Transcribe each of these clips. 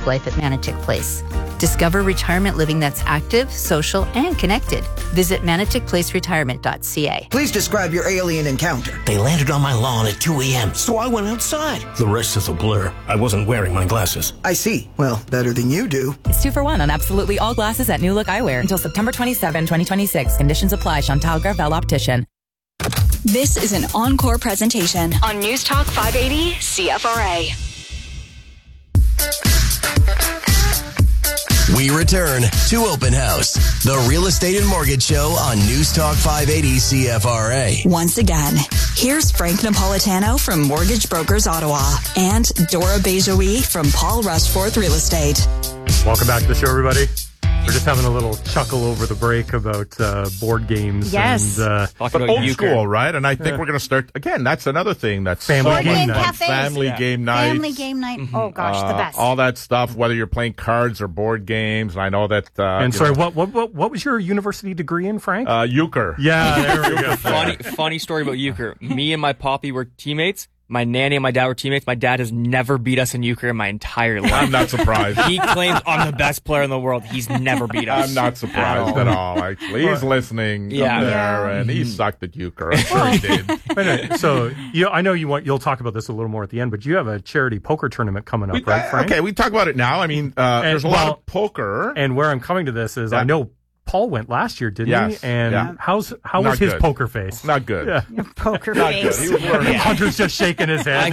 life at Manotick Place. Discover retirement living that's active, social, and connected. Visit manotickplaceretirement.ca. Please describe your alien encounter. They landed on my lawn at 2 a.m., so I went outside. The rest is a blur. I wasn't wearing my glasses. I see. Well, better than you do. It's 2 for 1 on absolutely all glasses at New Look Eyewear until September 27, 2026. Conditions apply. Chantal Garvel Optician. This is an encore presentation on News Talk 580 CFRA. We return to Open House, the real estate and mortgage show on News Talk 580 CFRA. Once again, here's Frank Napolitano from Mortgage Brokers Ottawa and Dora Bejoui from Paul Rushforth Real Estate. Welcome back to the show, everybody. We're just having a little chuckle over the break about board games. Yes. And, but old school, right? And I think we're going to start, again, that's another thing. That's family game night. Cafes. Family game night. Family game night. Oh, gosh, the best. All that stuff, whether you're playing cards or board games. And I know that... what was your university degree in, Frank? Euchre. Yeah, there we go. Funny story about euchre. Me and my poppy were teammates. My nanny and my dad were teammates. My dad has never beat us in euchre in my entire life. I'm not surprised. He claims I'm the best player in the world. He's never beat us. I'm not surprised at all. Actually, he's listening there, and he sucked at euchre. I'm sure he did. So, I know you'll talk about this a little more at the end, but you have a charity poker tournament coming up, right, Frank? Okay, we talk about it now. I mean, there's a lot of poker. And where I'm coming to this is, I know Paul went last year, didn't he? And how was his poker face? Not good. Yeah. Poker face. He was learning. Hunter's just shaking his head.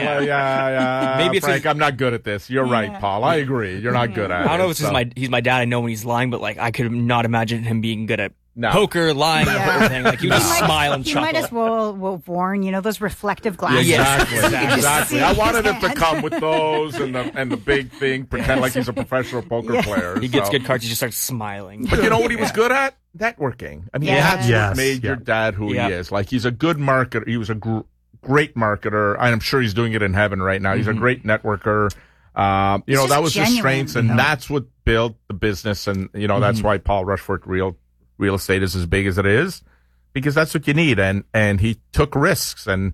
Maybe Frank, I'm not good at this. You're right, Paul. I agree. You're not good at it. I don't know if he's my dad. I know when he's lying, but I could not imagine him being good at poker, lying, everything. He would just smile and chuckle. You might as well worn, those reflective glasses. Yeah, exactly. I wanted him to come with those and the big thing, pretend like he's a professional poker player. He gets good cards, he just starts smiling. But you know what he was good at? Networking. I mean, that's what made your dad who he is. He's a good marketer. He was a great marketer. I'm sure he's doing it in heaven right now. He's a great networker. That was his strengths, and that's what built the business. And, that's why Paul Rushforth Real estate is as big as it is, because that's what you need. And he took risks, and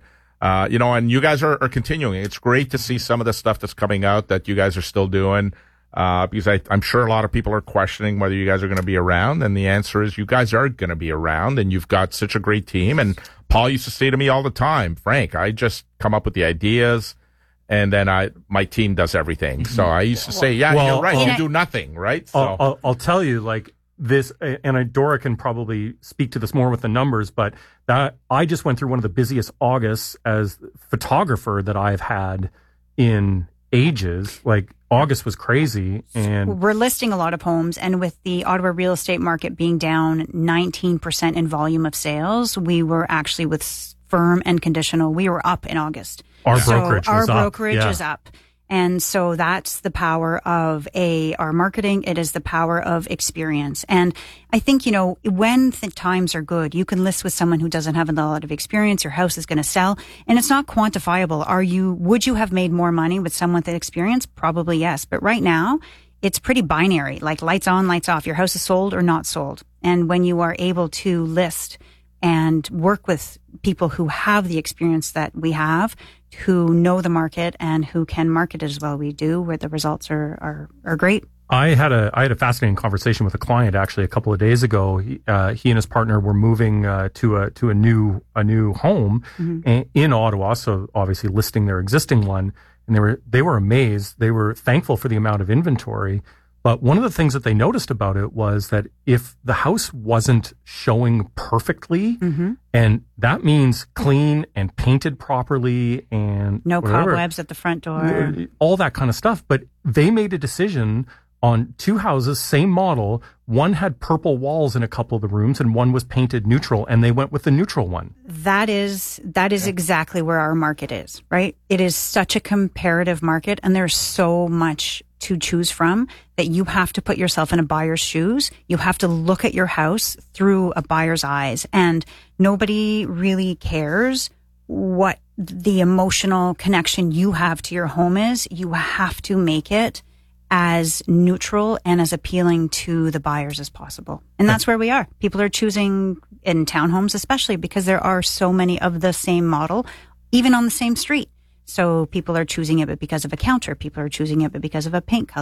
you guys are continuing. It's great to see some of the stuff that's coming out that you guys are still doing, because I'm sure a lot of people are questioning whether you guys are going to be around. And the answer is you guys are going to be around, and you've got such a great team. And Paul used to say to me all the time, Frank, I just come up with the ideas, and then my team does everything. So I used to say, you're right. You do nothing, right? So I'll tell you, this, and Dora can probably speak to this more with the numbers, but that I just went through one of the busiest Augusts as photographer that I've had in ages. August was crazy, and we're listing a lot of homes, and with the Ottawa real estate market being down 19% in volume of sales, we were actually with firm and conditional. We were up in August. Our brokerage is up. And so that's the power of our marketing. It is the power of experience. And I think, when the times are good, you can list with someone who doesn't have a lot of experience. Your house is going to sell, and it's not quantifiable. Would you have made more money with someone with experience? Probably yes. But right now, it's pretty binary, lights on, lights off. Your house is sold or not sold. And when you are able to list and work with people who have the experience that we have, who know the market and who can market it as well we do, where the results are great. I had a fascinating conversation with a client actually a couple of days ago. He and his partner were moving to a new home in Ottawa, so obviously listing their existing one, and they were amazed. They were thankful for the amount of inventory. But one of the things that they noticed about it was that if the house wasn't showing perfectly, and that means clean and painted properly and no cobwebs at the front door, all that kind of stuff. But they made a decision on 2 houses, same model. One had purple walls in a couple of the rooms and one was painted neutral, and they went with the neutral one. That is exactly where our market is, right? It is such a comparative market, and there's so much to choose from that you have to put yourself in a buyer's shoes. You have to look at your house through a buyer's eyes, and nobody really cares what the emotional connection you have to your home is. You have to make it as neutral and as appealing to the buyers as possible. And that's where we are. People are choosing in townhomes, especially because there are so many of the same model, even on the same street. So people are choosing it because of a counter. People are choosing it because of a paint color.